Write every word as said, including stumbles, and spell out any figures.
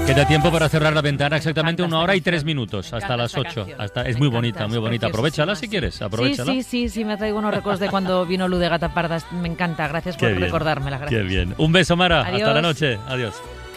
Que da tiempo para cerrar la ventana exactamente una hora y tres minutos, Me hasta encanta las esta ocho. canción. Hasta, es Me muy encanta, bonita, muy es bonita. preciosísima, Aprovechala si sí. quieres, Sí, aprovechala. sí, sí, sí, me traigo unos recuerdos de cuando vino Lu de Gata Pardas. Me encanta, gracias Qué por bien, recordármela. Gracias. Qué bien. Un beso, Mara. Adiós. Hasta la noche. Adiós.